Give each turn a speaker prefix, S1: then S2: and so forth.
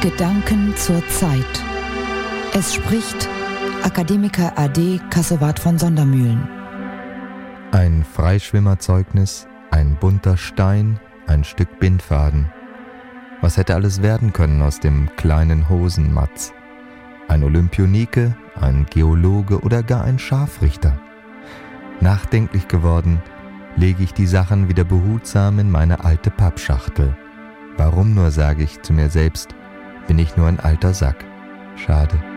S1: Gedanken zur Zeit. Es spricht Akademiker AD Kassewart von Sondermühlen.
S2: Ein Freischwimmerzeugnis, ein bunter Stein, ein Stück Bindfaden. Was hätte alles werden können aus dem kleinen Hosenmatz? Ein Olympionike, ein Geologe oder gar ein Scharfrichter? Nachdenklich geworden, lege ich die Sachen wieder behutsam in meine alte Pappschachtel. Warum nur, sage ich zu mir selbst, bin ich nur ein alter Sack. Schade.